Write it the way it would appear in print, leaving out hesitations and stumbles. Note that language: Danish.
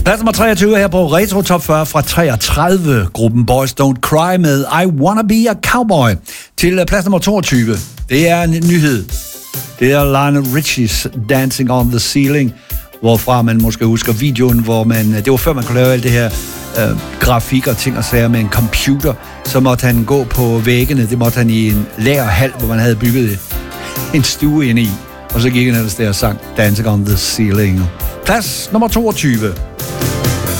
Plads nummer 23 her på Retro Top 40 fra 33. Gruppen Boys Don't Cry med I Wanna Be a Cowboy. Til plads nummer 22. Det er en nyhed. Det er Lionel Richie's Dancing on the Ceiling, hvorfra man måske husker videoen, hvor det var før man kunne lave alt det her grafik og ting og sager med en computer, så måtte han gå på væggene. Det måtte han i en lagerhal, hvor man havde bygget en stue inde i. Og så gik han ellers der og sang Dancing on the Ceiling. Plads nummer 22.